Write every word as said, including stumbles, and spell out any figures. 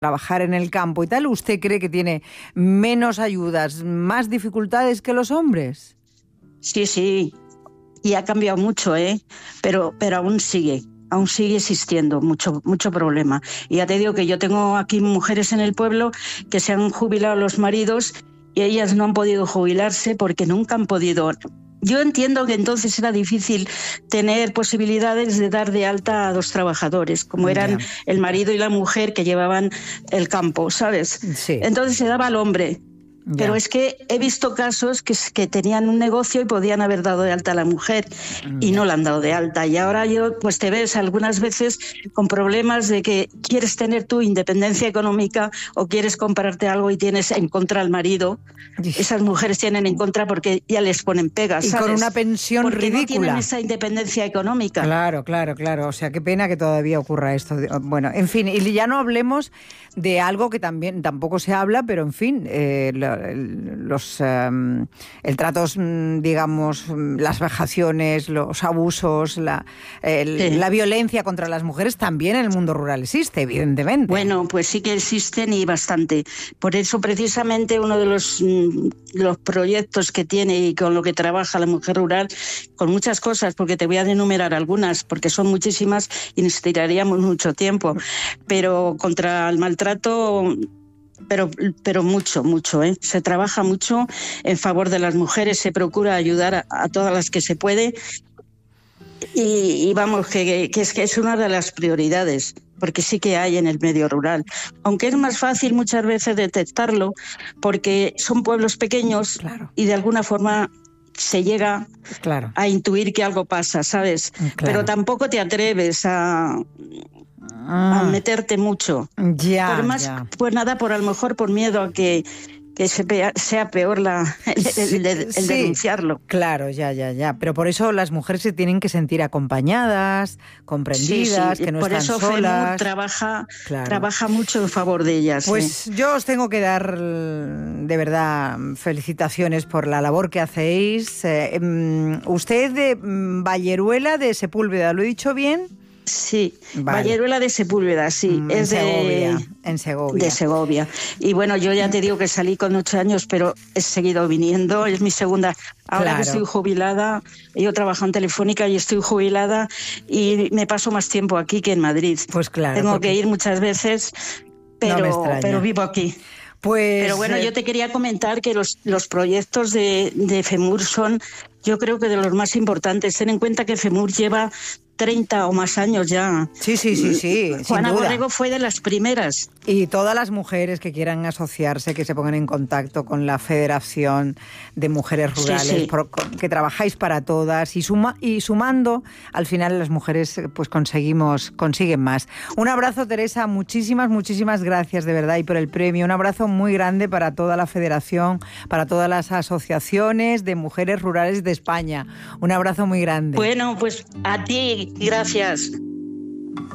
trabajar en el campo y tal, ¿usted cree que tiene menos ayudas, más dificultades que los hombres? Sí, sí, y ha cambiado mucho, ¿eh? Pero, pero aún sigue, aún sigue existiendo mucho, mucho problema. Y ya te digo que yo tengo aquí mujeres en el pueblo que se han jubilado los maridos y ellas no han podido jubilarse porque nunca han podido. Yo entiendo que entonces era difícil tener posibilidades de dar de alta a dos trabajadores, como eran yeah. el marido y la mujer que llevaban el campo, ¿sabes? Sí. Entonces se daba al hombre. Yeah. Pero es que he visto casos que, que tenían un negocio y podían haber dado de alta a la mujer yeah. y no la han dado de alta. Y ahora yo, pues te ves algunas veces con problemas de que quieres tener tu independencia económica o quieres comprarte algo y tienes en contra al marido. Esas mujeres tienen en contra porque ya les ponen pegas, ¿sabes? Y con una pensión porque ridícula. Porque no tienen esa independencia económica. Claro, claro, claro. O sea, qué pena que todavía ocurra esto. Bueno, en fin, y ya no hablemos de algo que también tampoco se habla, pero en fin, eh, los um, el trato, digamos, las vejaciones, los abusos, la, el, sí. la violencia contra las mujeres también en el mundo rural existe, evidentemente. Bueno, pues sí que existen y bastante. Por eso precisamente uno de los los proyectos que tiene y con lo que trabaja la mujer rural, con muchas cosas, porque te voy a enumerar algunas, porque son muchísimas y necesitaríamos mucho tiempo, pero contra el maltrato, pero, pero mucho, mucho, ¿eh? Se trabaja mucho en favor de las mujeres, se procura ayudar a, a todas las que se puede y, y vamos, que, que, es, que es una de las prioridades, porque sí que hay en el medio rural, aunque es más fácil muchas veces detectarlo, porque son pueblos pequeños claro. y de alguna forma se llega claro. a intuir que algo pasa, ¿sabes? Claro. Pero tampoco te atreves a, ah. a meterte mucho. Ya, por más, ya. Pues nada, por a lo mejor por miedo a que que sea peor la, el, el, el, el sí, denunciarlo. Claro, ya, ya, ya. Pero por eso las mujeres se tienen que sentir acompañadas, comprendidas, sí, sí. que no por están eso solas. FEMUR trabaja, claro. trabaja mucho en favor de ellas. Pues ¿eh? yo os tengo que dar, de verdad, felicitaciones por la labor que hacéis. Eh, usted de Valleruela, de Sepúlveda, ¿lo he dicho bien? Sí, vale. Valleruela de Sepúlveda, sí, mm, es en Segovia, de, en Segovia. de Segovia. Y bueno, yo ya te digo que salí con ocho años, pero he seguido viniendo, es mi segunda. Ahora claro. que estoy jubilada, yo trabajo en Telefónica y estoy jubilada y me paso más tiempo aquí que en Madrid. Pues claro. Tengo porque... que ir muchas veces, pero, no pero vivo aquí. Pues, pero bueno, eh... yo te quería comentar que los, los proyectos de, de FEMUR son, yo creo que de los más importantes. Ten en cuenta que FEMUR lleva treinta o más años ya. Sí, sí, sí, sí. Juana Borrego fue de las primeras. Y todas las mujeres que quieran asociarse, que se pongan en contacto con la Federación de Mujeres Rurales, sí, sí. Por, que trabajáis para todas y, suma, y sumando, al final las mujeres pues conseguimos, consiguen más. Un abrazo, Teresa, muchísimas, muchísimas gracias de verdad y por el premio. Un abrazo muy grande para toda la Federación, para todas las asociaciones de mujeres rurales de España. Un abrazo muy grande. Bueno, pues a ti, gracias.